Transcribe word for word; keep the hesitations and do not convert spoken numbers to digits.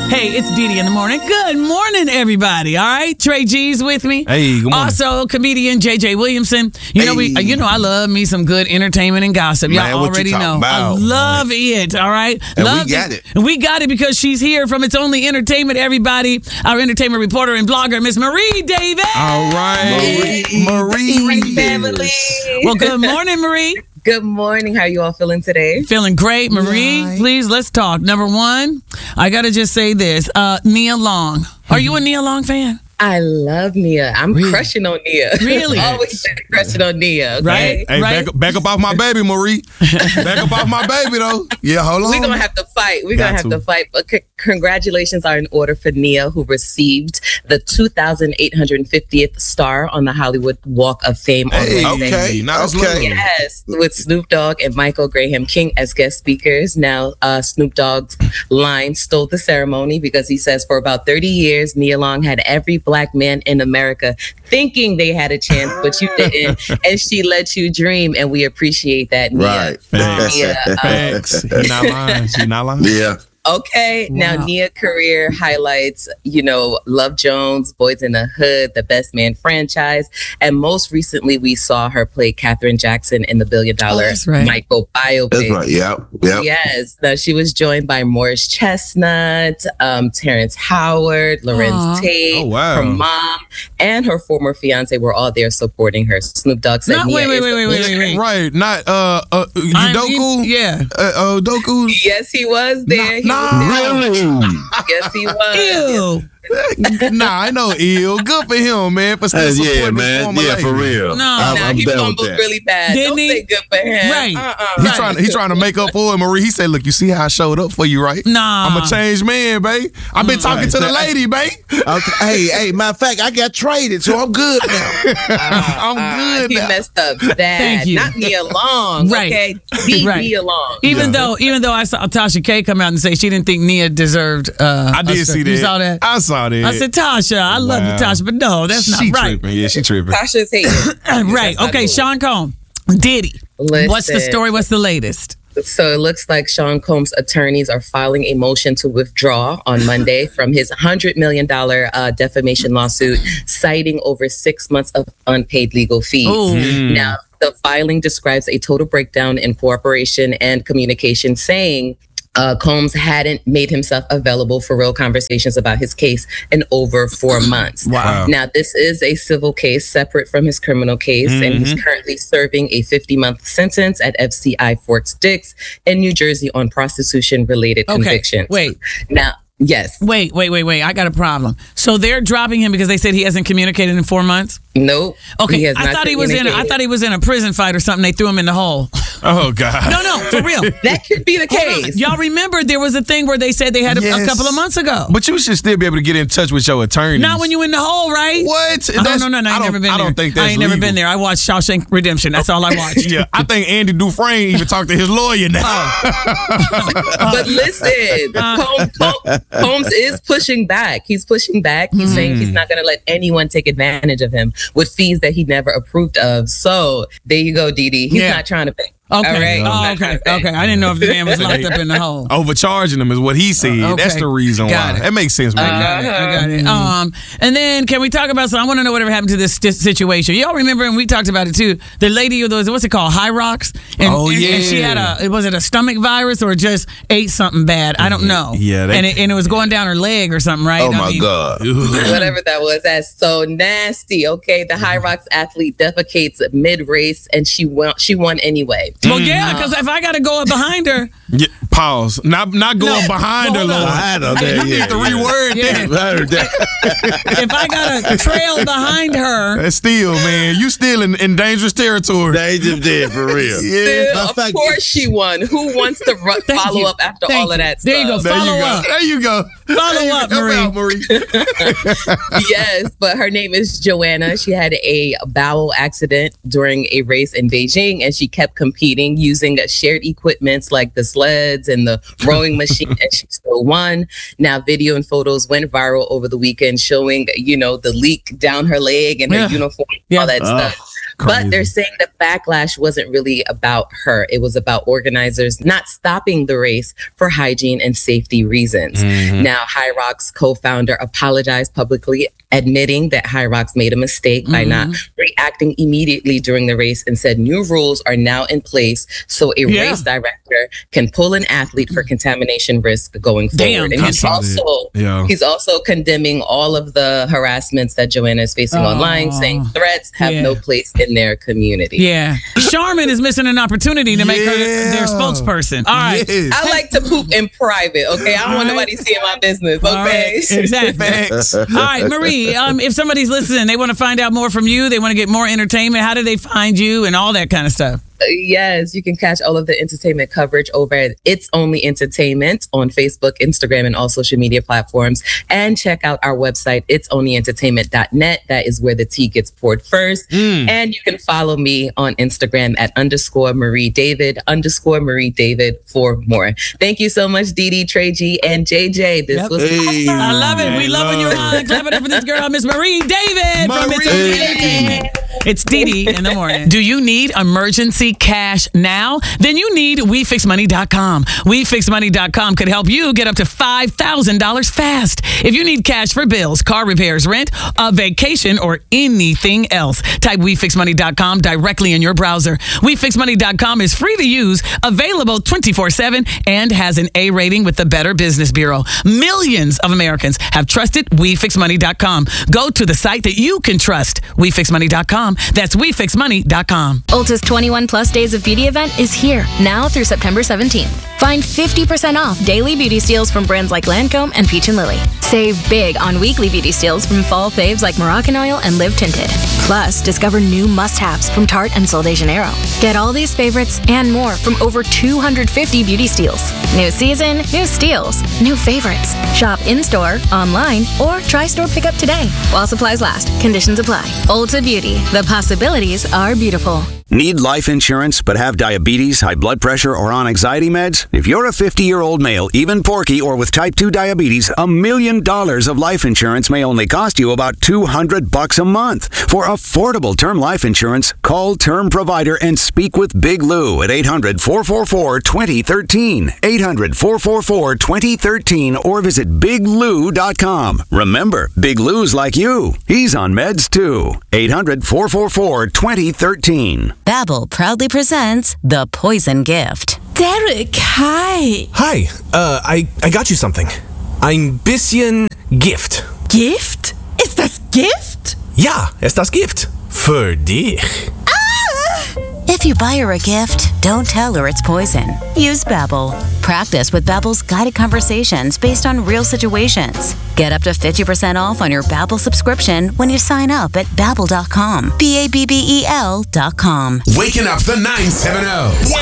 Hey, it's Dee Dee in the morning. Good morning, everybody. All right, Trey G's with me. Hey, good morning. Also, comedian J J Williamson. You know, Hey. we, you know, I love me some good entertainment and gossip. Y'all Man, what you already talking know. about? I love it. All right, And we love got it. And we got it because she's here from It's Only Entertainment. Everybody, our entertainment reporter and blogger, Miss Marie Davis. All right, Marie. Marie. Family. Well, good morning, Marie. Good morning. How you all feeling today? Feeling great, Marie. Right. Please, let's talk. Number one, I gotta just say this: uh, Nia Long. Are you a Nia Long fan? I love Nia. I'm Really? crushing on Nia. Really? Always been crushing on Nia. Okay? Right. Hey, Right. back, back up off my baby, Marie. Back up off my baby, though. Yeah, hold on. We're going to have to fight. We're Got going to have to. to fight. But c- congratulations are in order for Nia, who received the two thousand eight hundred fiftieth star on the Hollywood Walk of Fame on Hey, Wednesday. Okay. Now it's Okay. love. Yes, with Snoop Dogg and Michael Graham King as guest speakers. Now, uh, Snoop Dogg's line stole the ceremony because he says for about thirty years, Nia Long had every black man in America thinking they had a chance, but you didn't. And she let you dream, and we appreciate that, Nia. Right. Facts. Yeah, um, Facts. She not lying. She not lying. Yeah. Okay, Wow. now Nia career highlights, you know, Love Jones, Boys in the Hood, The Best Man franchise, and most recently we saw her play Katherine Jackson in the Billion Dollar that's right. Michael biopic. That's right. Yep. Yep. Yes. Now she was joined by Morris Chestnut, um, Terrence Howard, Lorenz Aw. Tate, Oh, wow. her mom, and her former fiance were all there supporting her. Snoop Dogg said, Not, Nia wait, wait, is wait, the wait, wait, wait, wait. Right. Not uh, uh I'm- Udoku. Yeah. Uh, uh, Udoku. Yes, he was there. He Nah, was there. Really? Yes, he was. Ew. Nah, I know ill. Good for him, man. For still Uh, supporting yeah, his man. former Yeah, lady. for real. No. I'm, Nah, I'm he down with fumbled that. really bad. Didn't Don't he? say good for him. Right. Uh-uh. He trying to he trying to make up for it, Marie. He said, "Look, you see how I showed up for you, right? Nah. I'm a changed man, babe. I've been talking to the lady, babe. Okay. Hey, hey, matter of fact, I got traded, so I'm good now. I'm Uh, good he now." messed up bad. Thank you. Not Nia Long. Right. Okay. Beat Right. Nia Long. Even though, even though I saw Tasha K come out and say she didn't think Nia deserved. Uh, I did a- see that. You saw that? I saw that. I said, Tasha, I love you, Wow. Tasha, but no, that's she not right. tripping. Yeah, she tripping. Tasha's hating. Right. That's not Okay, cool. Sean Combs, Diddy. Listen. What's the story? What's the latest? So it looks like Sean Combs' attorneys are filing a motion to withdraw on Monday from his one hundred million dollars uh, defamation lawsuit, citing over six months of unpaid legal fees. Ooh. Mm. Now, the filing describes a total breakdown in cooperation and communication, saying uh, Combs hadn't made himself available for real conversations about his case in over four months. Wow. Now, this is a civil case separate from his criminal case, and he's currently serving a fifty-month sentence at F C I Fort Dix in New Jersey on prostitution-related Okay. convictions. Wait, Now, yes. wait, wait, wait, wait. I got a problem. So they're dropping him because they said he hasn't communicated in four months? Nope. Okay, He has I not thought he was in. A, I communicated. thought he was in a prison fight or something. They threw him in the hole. Oh God. No, no, for real. That could be the Hold on. case. Y'all remember there was a thing where they said they had a, a Yes. couple of months ago. But you should still be able to get in touch with your attorney. Not when you in the hole, right? What? Oh, That's- no, no, no. I ain't I never don't- been I there. don't think I that's ain't never legal. been there. I watched Shawshank Redemption. That's all I watched. Yeah, I think Andy Dufresne even talked to his lawyer now. But listen, Combs, Combs, Combs is pushing back. He's pushing back. He's saying he's not going to let anyone take advantage of him with fees that he never approved of. So there you go, Dee Dee. He's Yeah. not trying to pay. Okay. All right. Oh, Not okay. trying to pay. Okay. I didn't know if the man was locked up in the hole. Overcharging him is what he said. Uh, okay. That's the reason Got why. it. That makes sense, man. I got it. I got it. Um, and then can we talk about? So I want to know whatever happened to this sti- situation. Y'all remember, and we talked about it too. The lady who was what's it called, High Rocks, and, Oh, and, and she had yeah. a was it a stomach virus or just ate something bad? I don't know. Yeah, they- and it, and it was going down her leg or something, right? Oh I my mean, God. Whatever that was, that's so nasty. Okay, the High Rocks athlete defecates mid race, and she won. She won anyway. Well, yeah, because if I got to go up behind her, Yeah, pause. Not not going No, behind her, hold on. Lord. I know You that. need Yeah, to yeah. reword Yeah. that. I heard that. if I got to trail behind her, That's still, man. You still in, in dangerous territory. They just did for real. Yeah. Still, matter of of fact- course she won. Who wants to ru- Thank follow you. up after Thank all of you. that There you go. stuff? There Follow you go. up. There you go. Follow There you up, go. Help Marie. out, Marie. Yes, but her name is Joanna. She had a bowel accident during a race in Beijing, and she kept competing using shared equipments like the sleds and the rowing machine, and she still won. Now, video and photos went viral over the weekend showing, you know, the leak down her leg and Yeah. her uniform, Yeah. all that Oh. stuff. But they're saying the backlash wasn't really about her. It was about organizers not stopping the race for hygiene and safety reasons. Mm-hmm. Now, High Rocks co-founder apologized publicly, admitting that High Rocks made a mistake mm-hmm. by not reacting immediately during the race, and said new rules are now in place so a yeah. race director can pull an athlete for contamination risk going forward. Damn, and he's also yeah. he's also condemning all of the harassments that Joanna is facing oh. online, saying threats have yeah. no place in their community. Yeah. Charmin is missing an opportunity to make yeah. her their spokesperson. All right. Yes. I like to poop in private, okay? I don't all want right. nobody seeing my business, okay? Right. Exactly. All right, Marie, um, if somebody's listening, they want to find out more from you, they want to get more entertainment, how do they find you and all that kind of stuff? Yes, you can catch all of the entertainment coverage over at It's Only Entertainment on Facebook, Instagram, and all social media platforms. And check out our website, its only entertainment dot net. That is where the tea gets poured first. Mm. And you can follow me on Instagram at underscore Marie David, underscore Marie David for more. Thank you so much, Dee Dee, Trey G, and J J. This yep. was hey, awesome. I love it. We love, love when you're on. Clap it up for this girl, Miss Marie David Marie. from It's Only Entertainment. It's Dee Dee in the morning. Do you need emergency cash now? Then you need we fix money dot com. we fix money dot com could help you get up to five thousand dollars fast. If you need cash for bills, car repairs, rent, a vacation, or anything else, type we fix money dot com directly in your browser. we fix money dot com is free to use, available twenty-four seven, and has an A rating with the Better Business Bureau. Millions of Americans have trusted we fix money dot com. Go to the site that you can trust, we fix money dot com. That's we fix money dot com. Ulta's twenty-one plus Days of Beauty event is here, now through September seventeenth. Find fifty percent off daily beauty steals from brands like Lancome and Peach and Lily. Save big on weekly beauty steals from fall faves like Moroccan Oil and Live Tinted. Plus, discover new must-haves from Tarte and Sol de Janeiro. Get all these favorites and more from over two hundred fifty beauty steals. New season, new steals, new favorites. Shop in-store, online, or try store pickup today. While supplies last, conditions apply. Ulta Beauty, the possibilities are beautiful. Need life insurance but have diabetes, high blood pressure, or on anxiety meds? If you're a fifty-year-old male, even porky, or with type two diabetes, a million dollars of life insurance may only cost you about two hundred bucks a month. For affordable term life insurance, call Term Provider and speak with Big Lou at eight hundred, four four four, two zero one three, eight hundred, four four four, two zero one three, or visit big lou dot com. Remember, Big Lou's like you. He's on meds too. eight hundred, four four four, two zero one three. Babbel proudly presents The Poison Gift. Derek, hi. Hi, uh, I, I got you something. Ein bisschen Gift. Gift? Ist das Gift? Ja, ist das Gift. Für dich. If you buy her a gift, don't tell her it's poison. Use Babbel. Practice with Babbel's guided conversations based on real situations. Get up to fifty percent off on your Babbel subscription when you sign up at babbel dot com. B A B B E L dot com. Waking up the nine seven zero.